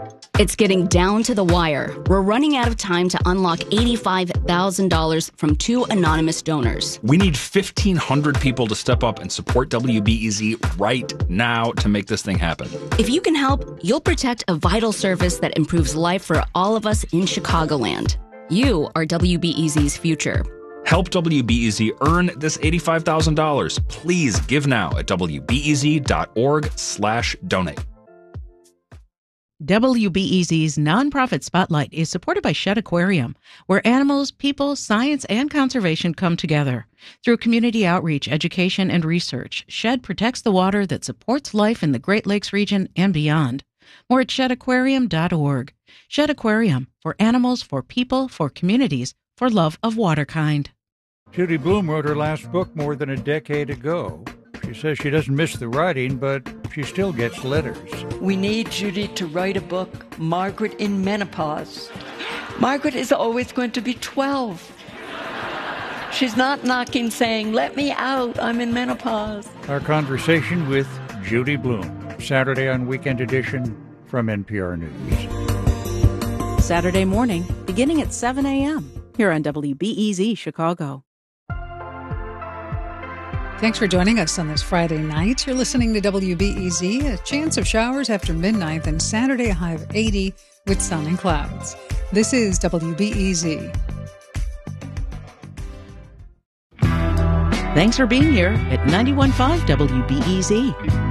It's getting down to the wire. We're running out of time to unlock $85,000 from 2 anonymous donors. We need 1,500 people to step up and support WBEZ right now to make this thing happen. If you can help, you'll protect a vital service that improves life for all of us in Chicagoland. You are WBEZ's future. Help WBEZ earn this $85,000. Please give now at wbez.org/donate. WBEZ's nonprofit spotlight is supported by Shedd Aquarium, where animals, people, science, and conservation come together. Through community outreach, education, and research, Shedd protects the water that supports life in the Great Lakes region and beyond. More at sheddaquarium.org. Shedd Aquarium, for animals, for people, for communities, for love of waterkind. Judy Blume wrote her last book more than a decade ago. She says she doesn't miss the writing, but she still gets letters. We need Judy to write a book, Margaret in Menopause. Margaret is always going to be 12. She's not knocking saying, let me out, I'm in menopause. Our conversation with Judy Blume, Saturday on Weekend Edition from NPR News. Saturday morning, beginning at 7 a.m. here on WBEZ Chicago. Thanks for joining us on this Friday night. You're listening to WBEZ, a chance of showers after midnight, and Saturday a high of 80 with sun and clouds. This is WBEZ. Thanks for being here at 91.5 WBEZ.